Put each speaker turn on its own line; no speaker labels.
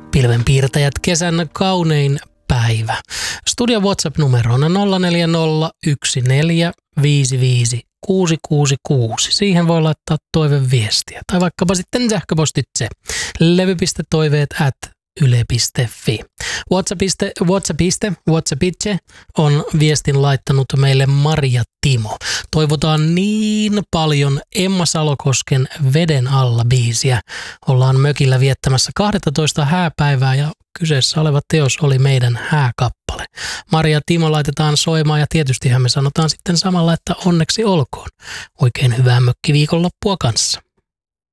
Pilvenpiirtäjät kesän kaunein päivä. Studion WhatsApp-numero on 0401455666. Siihen voi laittaa toiveviestiä tai vaikkapa sitten sähköpostitse levy.toiveet@yle.fi. WhatsAppitse on viestin laittanut meille Maria Timo. Toivotaan niin paljon Emma Salokosken Veden alla -biisiä. Ollaan mökillä viettämässä 12 hääpäivää ja kyseessä oleva teos oli meidän hääkappale. Maria Timo laitetaan soimaan ja tietystihän me sanotaan sitten samalla, että onneksi olkoon. Oikein hyvää mökkiviikonloppua kanssa.